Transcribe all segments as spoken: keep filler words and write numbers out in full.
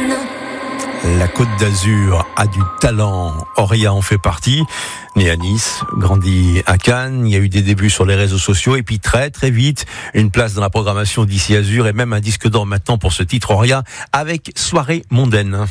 La Côte d'Azur a du talent. Auria en fait partie. Né à Nice, grandi à Cannes. Il y a eu des débuts sur les réseaux sociaux et puis très très vite, une place dans la programmation d'Ici Azur et même un disque d'or maintenant pour ce titre Auria avec Soirée mondaine.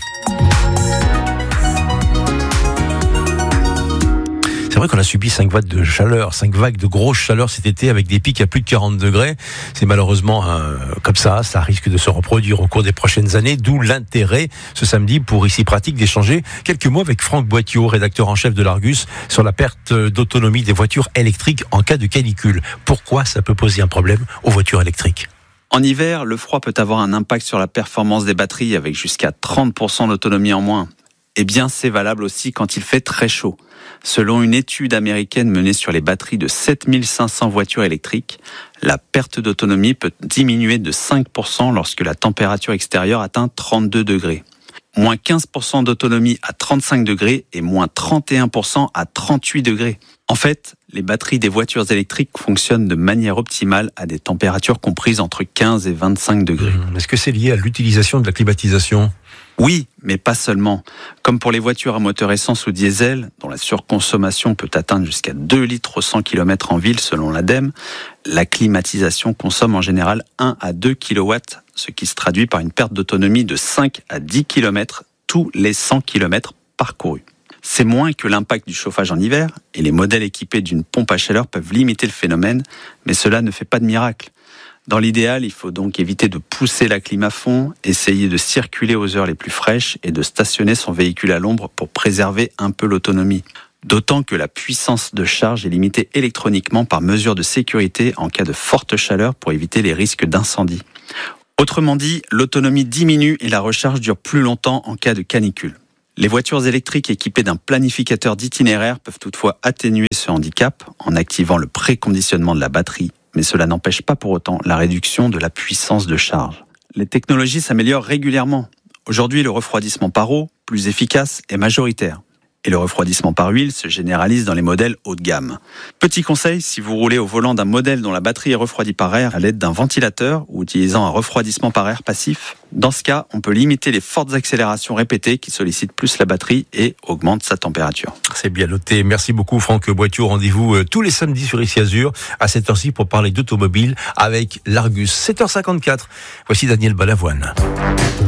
C'est vrai qu'on a subi cinq vagues de chaleur, cinq vagues de grosse chaleur cet été avec des pics à plus de quarante degrés. C'est malheureusement euh, comme ça, ça risque de se reproduire au cours des prochaines années, d'où l'intérêt ce samedi pour Ici Pratique d'échanger quelques mots avec Franck Boittiot, rédacteur en chef de l'Argus, sur la perte d'autonomie des voitures électriques en cas de canicule. Pourquoi ça peut poser un problème aux voitures électriques ? En hiver, le froid peut avoir un impact sur la performance des batteries avec jusqu'à trente pour cent d'autonomie en moins. Eh bien, c'est valable aussi quand il fait très chaud. Selon une étude américaine menée sur les batteries de sept mille cinq cents voitures électriques, la perte d'autonomie peut diminuer de cinq pour cent lorsque la température extérieure atteint trente-deux degrés. Moins quinze pour cent d'autonomie à trente-cinq degrés et moins trente et un pour cent à trente-huit degrés. En fait, les batteries des voitures électriques fonctionnent de manière optimale à des températures comprises entre quinze et vingt-cinq degrés. Mmh. Est-ce que c'est lié à l'utilisation de la climatisation ? Oui, mais pas seulement. Comme pour les voitures à moteur essence ou diesel, dont la surconsommation peut atteindre jusqu'à deux litres au cent kilomètres en ville selon l'Ademe, la climatisation consomme en général un à deux kilowatts, ce qui se traduit par une perte d'autonomie de cinq à dix kilomètres tous les cent kilomètres parcourus. C'est moins que l'impact du chauffage en hiver, et les modèles équipés d'une pompe à chaleur peuvent limiter le phénomène, mais cela ne fait pas de miracle. Dans l'idéal, il faut donc éviter de pousser la clim à fond, essayer de circuler aux heures les plus fraîches et de stationner son véhicule à l'ombre pour préserver un peu l'autonomie. D'autant que la puissance de charge est limitée électroniquement par mesure de sécurité en cas de forte chaleur pour éviter les risques d'incendie. Autrement dit, l'autonomie diminue et la recharge dure plus longtemps en cas de canicule. Les voitures électriques équipées d'un planificateur d'itinéraire peuvent toutefois atténuer ce handicap en activant le préconditionnement de la batterie, mais cela n'empêche pas pour autant la réduction de la puissance de charge. Les technologies s'améliorent régulièrement. Aujourd'hui, le refroidissement par eau, plus efficace, est majoritaire. Et le refroidissement par huile se généralise dans les modèles haut de gamme. Petit conseil, si vous roulez au volant d'un modèle dont la batterie est refroidie par air à l'aide d'un ventilateur ou utilisant un refroidissement par air passif, dans ce cas, on peut limiter les fortes accélérations répétées qui sollicitent plus la batterie et augmentent sa température. C'est bien noté. Merci beaucoup Franck Boittiot. Rendez-vous tous les samedis sur Ici Azur à cette heure-ci pour parler d'automobile avec l'Argus. sept heures cinquante-quatre. Voici Daniel Balavoine.